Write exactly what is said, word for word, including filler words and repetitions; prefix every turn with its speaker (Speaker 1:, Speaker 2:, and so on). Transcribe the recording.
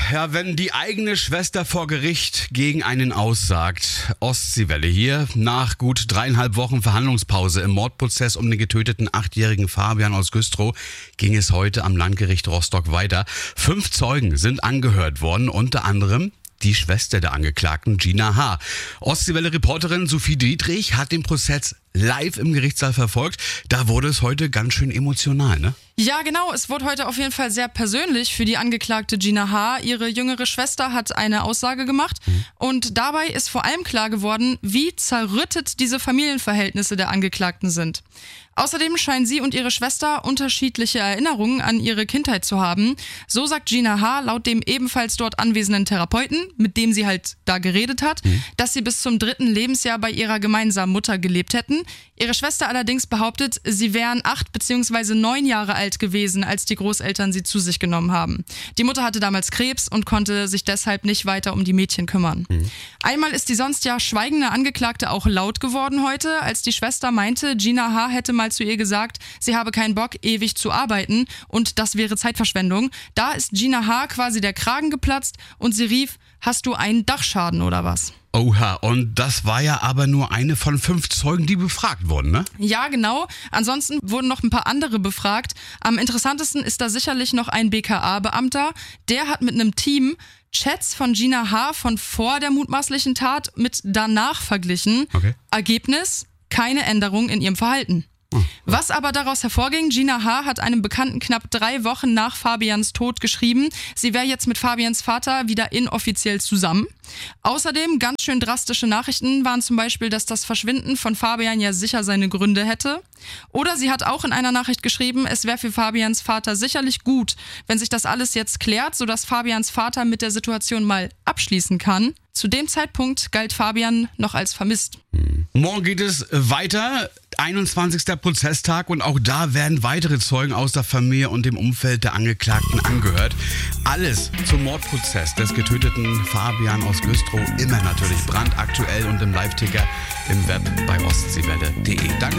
Speaker 1: Ja, wenn die eigene Schwester vor Gericht gegen einen aussagt. Ostseewelle hier. Nach gut dreieinhalb Wochen Verhandlungspause im Mordprozess um den getöteten achtjährigen Fabian aus Güstrow ging es heute am Landgericht Rostock weiter. Fünf Zeugen sind angehört worden, unter anderem die Schwester der Angeklagten, Gina H. Ostseewelle-Reporterin Sophie Dietrich hat den Prozess live im Gerichtssaal verfolgt. Da wurde es heute ganz schön emotional, ne?
Speaker 2: Ja, genau. Es wurde heute auf jeden Fall sehr persönlich für die Angeklagte Gina H. Ihre jüngere Schwester hat eine Aussage gemacht mhm. und dabei ist vor allem klar geworden, wie zerrüttet diese Familienverhältnisse der Angeklagten sind. Außerdem scheinen sie und ihre Schwester unterschiedliche Erinnerungen an ihre Kindheit zu haben. So sagt Gina H. laut dem ebenfalls dort anwesenden Therapeuten, mit dem sie halt da geredet hat, mhm. dass sie bis zum dritten Lebensjahr bei ihrer gemeinsamen Mutter gelebt hätten. Ihre Schwester allerdings behauptet, sie wären acht bzw. neun Jahre alt gewesen, als die Großeltern sie zu sich genommen haben. Die Mutter hatte damals Krebs und konnte sich deshalb nicht weiter um die Mädchen kümmern. Mhm. Einmal ist die sonst ja schweigende Angeklagte auch laut geworden heute, als die Schwester meinte, Gina H. hätte mal zu ihr gesagt, sie habe keinen Bock, ewig zu arbeiten und das wäre Zeitverschwendung. Da ist Gina H. quasi der Kragen geplatzt und sie rief, hast du einen Dachschaden oder was?
Speaker 1: Oha, und das war ja aber nur eine von fünf Zeugen, die befragt wurden, ne?
Speaker 2: Ja, genau. Ansonsten wurden noch ein paar andere befragt. Am interessantesten ist da sicherlich noch ein B K A-Beamter. Der hat mit einem Team Chats von Gina H. von vor der mutmaßlichen Tat mit danach verglichen. Okay. Ergebnis, keine Änderung in ihrem Verhalten. Was aber daraus hervorging, Gina H. hat einem Bekannten knapp drei Wochen nach Fabians Tod geschrieben, sie wäre jetzt mit Fabians Vater wieder inoffiziell zusammen. Außerdem ganz schön drastische Nachrichten waren zum Beispiel, dass das Verschwinden von Fabian ja sicher seine Gründe hätte. Oder sie hat auch in einer Nachricht geschrieben, es wäre für Fabians Vater sicherlich gut, wenn sich das alles jetzt klärt, sodass Fabians Vater mit der Situation mal abschließen kann. Zu dem Zeitpunkt galt Fabian noch als vermisst.
Speaker 1: Morgen geht es weiter, einundzwanzigster Prozesstag und auch da werden weitere Zeugen aus der Familie und dem Umfeld der Angeklagten angehört. Alles zum Mordprozess des getöteten Fabian aus Güstrow, immer natürlich brandaktuell und im Live-Ticker im Web bei ostseewelle punkt de. Danke.